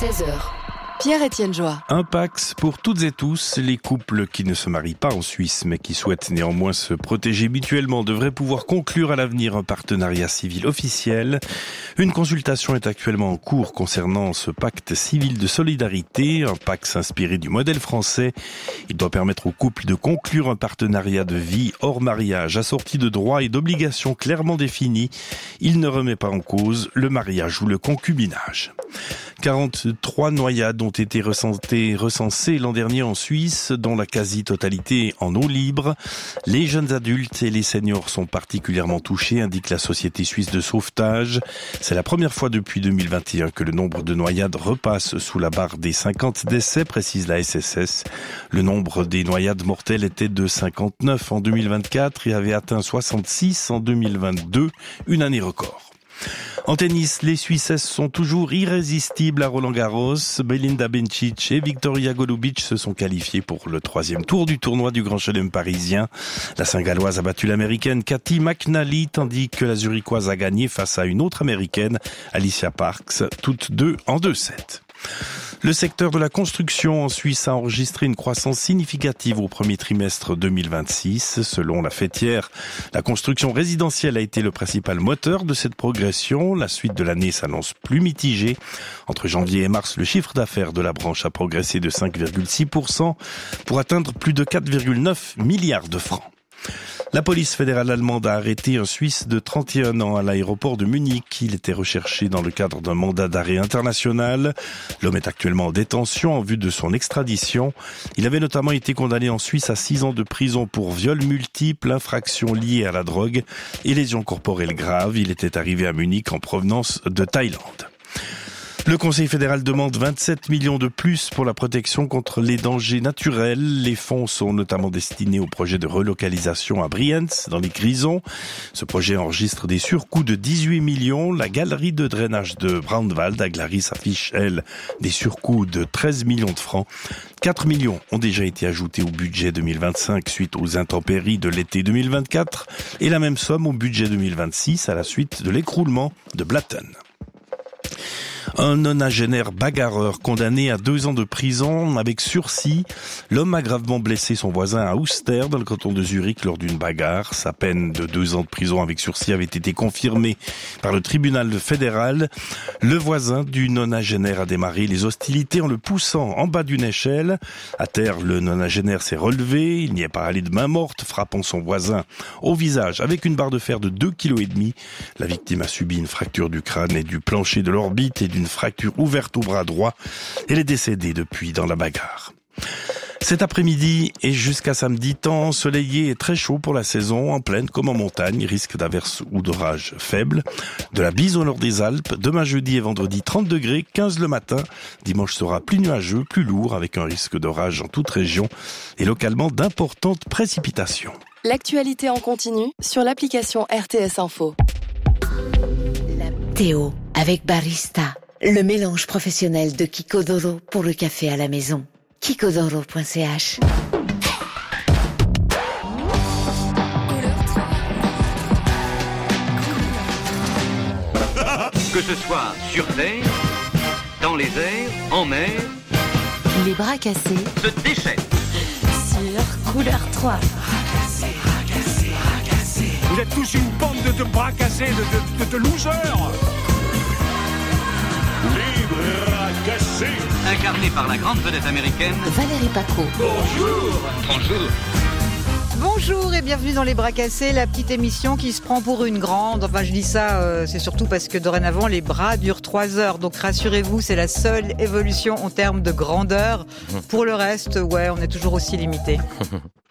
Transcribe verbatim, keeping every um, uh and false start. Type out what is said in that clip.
seize heures. Pierre-Étienne Joie. Un Pacs pour toutes et tous. Les couples qui ne se marient pas en Suisse mais qui souhaitent néanmoins se protéger mutuellement devraient pouvoir conclure à l'avenir un partenariat civil officiel. Une consultation est actuellement en cours concernant ce pacte civil de solidarité, un Pacs inspiré du modèle français. Il doit permettre aux couples de conclure un partenariat de vie hors mariage assorti de droits et d'obligations clairement définis. Il ne remet pas en cause le mariage ou le concubinage. quarante-trois noyades ont été recensées, recensées l'an dernier en Suisse, dont la quasi-totalité en eau libre. Les jeunes adultes et les seniors sont particulièrement touchés, indique la Société suisse de sauvetage. C'est la première fois depuis deux mille vingt et un que le nombre de noyades repasse sous la barre des cinquante décès, précise la S S S. Le nombre des noyades mortelles était de cinquante-neuf en deux mille vingt-quatre et avait atteint soixante-six en deux mille vingt-deux, une année record. En tennis, les Suissesses sont toujours irrésistibles à Roland-Garros. Belinda Bencic et Victoria Golubic se sont qualifiées pour le troisième tour du tournoi du Grand Chelem parisien. La Saint-Galloise a battu l'Américaine Cathy McNally, tandis que la Zurichoise a gagné face à une autre Américaine, Alicia Parks, toutes deux en deux sept. Le secteur de la construction en Suisse a enregistré une croissance significative au premier trimestre deux mille vingt-six. Selon la fêtière, la construction résidentielle a été le principal moteur de cette progression. La suite de l'année s'annonce plus mitigée. Entre janvier et mars, le chiffre d'affaires de la branche a progressé de cinq virgule six pour cent pour atteindre plus de quatre virgule neuf milliards de francs. La police fédérale allemande a arrêté un Suisse de trente et un ans à l'aéroport de Munich. Il était recherché dans le cadre d'un mandat d'arrêt international. L'homme est actuellement en détention en vue de son extradition. Il avait notamment été condamné en Suisse à six ans de prison pour viol multiple, infractions liées à la drogue et lésions corporelles graves. Il était arrivé à Munich en provenance de Thaïlande. Le Conseil fédéral demande vingt-sept millions de plus pour la protection contre les dangers naturels. Les fonds sont notamment destinés au projet de relocalisation à Brienz, dans les Grisons. Ce projet enregistre des surcoûts de dix-huit millions. La galerie de drainage de Braunwald à Glaris affiche, elle, des surcoûts de treize millions de francs. quatre millions ont déjà été ajoutés au budget deux mille vingt-cinq suite aux intempéries de l'été deux mille vingt-quatre et la même somme au budget deux mille vingt-six à la suite de l'écroulement de Blatten. Un nonagénaire bagarreur condamné à deux ans de prison avec sursis. L'homme a gravement blessé son voisin à Ouster, dans le canton de Zurich, lors d'une bagarre. Sa peine de deux ans de prison avec sursis avait été confirmée par le tribunal fédéral. Le voisin du nonagénaire a démarré les hostilités en le poussant en bas d'une échelle. À terre, le nonagénaire s'est relevé. Il n'y est pas allé de main morte, frappant son voisin au visage avec une barre de fer de deux virgule cinq kilos. La victime a subi une fracture du crâne et du plancher de l'orbite et d'une une fracture ouverte au bras droit. Elle est décédée depuis dans la bagarre. Cet après-midi et jusqu'à samedi, temps ensoleillé et très chaud pour la saison, en plaine comme en montagne, risque d'averses ou d'orages faibles. De la bise au nord des Alpes, demain jeudi et vendredi trente degrés, quinze le matin. Dimanche sera plus nuageux, plus lourd, avec un risque d'orage en toute région et localement d'importantes précipitations. L'actualité en continu sur l'application R T S Info. Théo, avec Barista. Le mélange professionnel de Kikodoro pour le café à la maison. kikodoro point c h. Que ce soit sur terre, dans les airs, en mer, Les bras cassés se déchaînent. sur Couleur trois. Vous êtes tous une bande de, de bras cassés, de, de, de, de losers. Les bras cassés. Incarné par la grande vedette américaine Valérie Paco. Bonjour. Bonjour. Bonjour et bienvenue dans Les Bras Cassés, la petite émission qui se prend pour une grande. Enfin, je dis ça, euh, c'est surtout parce que dorénavant, les bras durent trois heures. Donc rassurez-vous, c'est la seule évolution en termes de grandeur. Pour le reste, ouais, on est toujours aussi limité.